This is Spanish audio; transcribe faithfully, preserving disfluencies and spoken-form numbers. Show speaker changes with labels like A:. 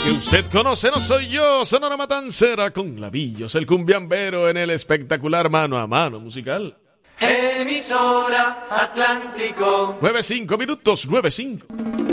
A: que usted conoce, no soy yo, Sonora Matancera con Lavillos, el cumbiambero en el espectacular Mano a Mano musical.
B: Emisora Atlántico.
A: nueve cinco minutos, nueve cinco.